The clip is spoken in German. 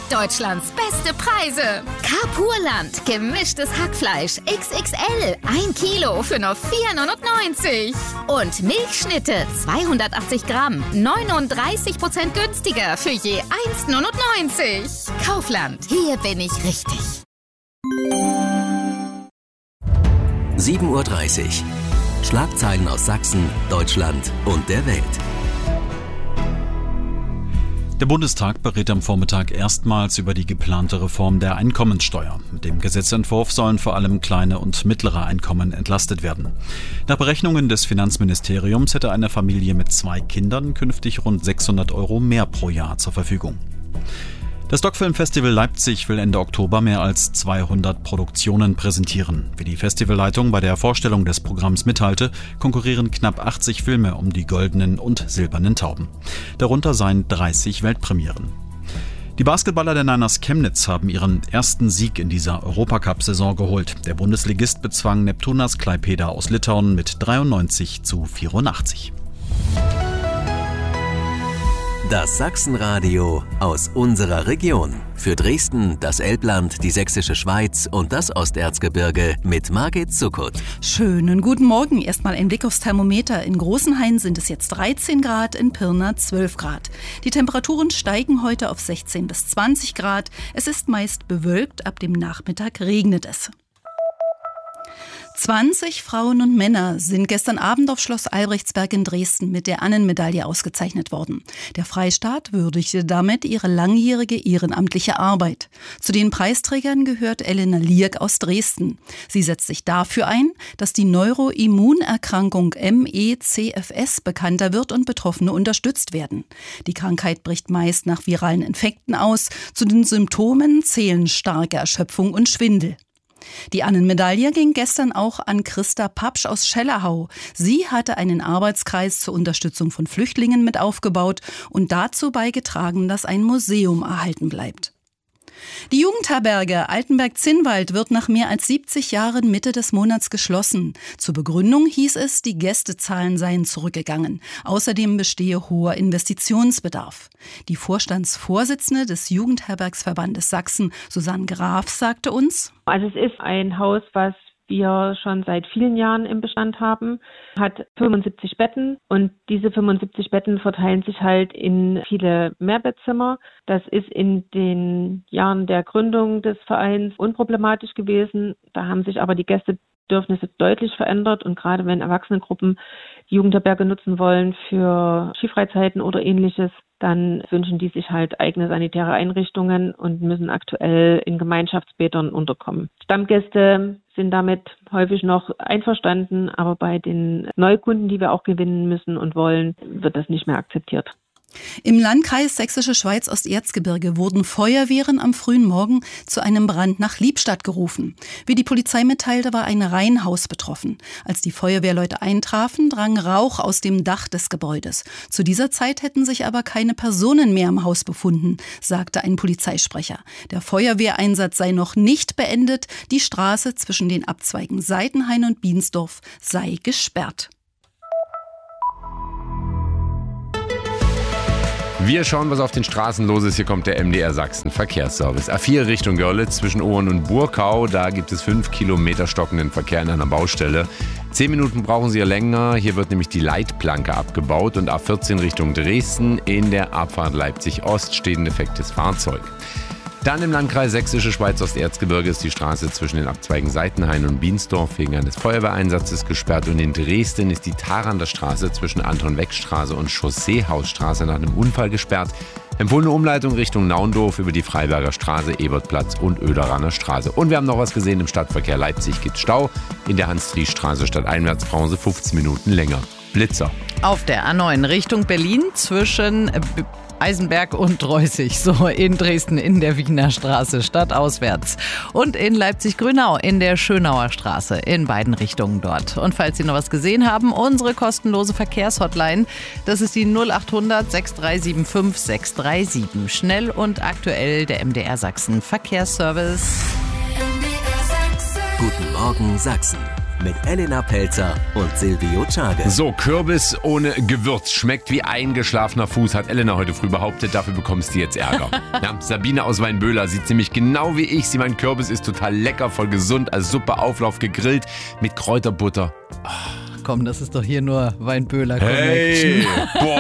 Deutschlands beste Preise. Carpurland, gemischtes Hackfleisch XXL, 1 Kilo für nur 4,99 €. Und Milchschnitte, 280 Gramm, 39% günstiger für je 1,99 €. Kaufland, hier bin ich richtig. 7:30 Uhr. Schlagzeilen aus Sachsen, Deutschland und der Welt. Der Bundestag berät am Vormittag erstmals über die geplante Reform der Einkommenssteuer. Mit dem Gesetzentwurf sollen vor allem kleine und mittlere Einkommen entlastet werden. Nach Berechnungen des Finanzministeriums hätte eine Familie mit 2 Kindern künftig rund 600 € mehr pro Jahr zur Verfügung. Das Doc-Film-Festival Leipzig will Ende Oktober mehr als 200 Produktionen präsentieren. Wie die Festivalleitung bei der Vorstellung des Programms mitteilte, konkurrieren knapp 80 Filme um die goldenen und silbernen Tauben. Darunter seien 30 Weltpremieren. Die Basketballer der Niners Chemnitz haben ihren ersten Sieg in dieser Europacup-Saison geholt. Der Bundesligist bezwang Neptunas Klaipėda aus Litauen mit 93:84. Das Sachsenradio aus unserer Region. Für Dresden, das Elbland, die Sächsische Schweiz und das Osterzgebirge mit Margit Zuckert. Schönen guten Morgen. Erstmal ein Blick aufs Thermometer. In Großenhain sind es jetzt 13 Grad, in Pirna 12 Grad. Die Temperaturen steigen heute auf 16 bis 20 Grad. Es ist meist bewölkt, ab dem Nachmittag regnet es. 20 Frauen und Männer sind gestern Abend auf Schloss Albrechtsberg in Dresden mit der Annenmedaille ausgezeichnet worden. Der Freistaat würdigte damit ihre langjährige ehrenamtliche Arbeit. Zu den Preisträgern gehört Elena Lierk aus Dresden. Sie setzt sich dafür ein, dass die Neuroimmunerkrankung ME/CFS bekannter wird und Betroffene unterstützt werden. Die Krankheit bricht meist nach viralen Infekten aus. Zu den Symptomen zählen starke Erschöpfung und Schwindel. Die Annenmedaille ging gestern auch an Christa Papsch aus Schellerhau. Sie hatte einen Arbeitskreis zur Unterstützung von Flüchtlingen mit aufgebaut und dazu beigetragen, dass ein Museum erhalten bleibt. Die Jugendherberge Altenberg-Zinnwald wird nach mehr als 70 Jahren Mitte des Monats geschlossen. Zur Begründung hieß es, die Gästezahlen seien zurückgegangen. Außerdem bestehe hoher Investitionsbedarf. Die Vorstandsvorsitzende des Jugendherbergsverbandes Sachsen, Susanne Graf, sagte uns: Also es ist ein Haus, was wir schon seit vielen Jahren im Bestand haben, hat 75 Betten und diese 75 Betten verteilen sich halt in viele Mehrbettzimmer. Das ist in den Jahren der Gründung des Vereins unproblematisch gewesen. Da haben sich aber die Gästebedürfnisse deutlich verändert und gerade wenn Erwachsenengruppen die Jugendherberge nutzen wollen für Skifreizeiten oder ähnliches, dann wünschen die sich halt eigene sanitäre Einrichtungen und müssen aktuell in Gemeinschaftsbädern unterkommen. Stammgäste sind damit häufig noch einverstanden, aber bei den Neukunden, die wir auch gewinnen müssen und wollen, wird das nicht mehr akzeptiert. Im Landkreis Sächsische Schweiz Osterzgebirge wurden Feuerwehren am frühen Morgen zu einem Brand nach Liebstadt gerufen. Wie die Polizei mitteilte, war ein Reihenhaus betroffen. Als die Feuerwehrleute eintrafen, drang Rauch aus dem Dach des Gebäudes. Zu dieser Zeit hätten sich aber keine Personen mehr im Haus befunden, sagte ein Polizeisprecher. Der Feuerwehreinsatz sei noch nicht beendet. Die Straße zwischen den Abzweigen Seitenhain und Biensdorf sei gesperrt. Wir schauen, was auf den Straßen los ist. Hier kommt der MDR Sachsen Verkehrsservice. A4 Richtung Görlitz zwischen Ohren und Burkau. Da gibt es 5 Kilometer stockenden Verkehr in einer Baustelle. 10 Minuten brauchen Sie länger. Hier wird nämlich die Leitplanke abgebaut. Und A14 Richtung Dresden. In der Abfahrt Leipzig-Ost steht ein defektes Fahrzeug. Dann im Landkreis Sächsische Schweiz Osterzgebirge ist die Straße zwischen den Abzweigen Seitenhain und Biensdorf wegen eines Feuerwehreinsatzes gesperrt. Und in Dresden ist die Tarander Straße zwischen Anton-Weck-Straße und Chausseehausstraße nach einem Unfall gesperrt. Empfohlene Umleitung Richtung Naundorf über die Freiberger Straße, Ebertplatz und Oederaner Straße. Und wir haben noch was gesehen, im Stadtverkehr Leipzig gibt's Stau. In der Hans-Dries-Straße stadteinwärts brauchen Sie 15 Minuten länger. Blitzer. Auf der A9 Richtung Berlin zwischen Eisenberg und Reußig, so in Dresden in der Wiener Straße stadtauswärts und in Leipzig-Grünau in der Schönauer Straße, in beiden Richtungen dort. Und falls Sie noch was gesehen haben, unsere kostenlose Verkehrshotline, das ist die 0800 6375 637. Schnell und aktuell der MDR Sachsen Verkehrsservice. Guten Morgen Sachsen mit Elena Pelzer und Silvio Czage. So, Kürbis ohne Gewürz schmeckt wie eingeschlafener Fuß, hat Elena heute früh behauptet. Dafür bekommst du jetzt Ärger. Ja, Sabine aus Weinböhler sieht ziemlich genau wie ich. Sie meint, Kürbis ist total lecker, voll gesund, als Suppe, Auflauf, gegrillt mit Kräuterbutter. Komm, das ist doch hier nur Weinböhler Connection. Hey, boah.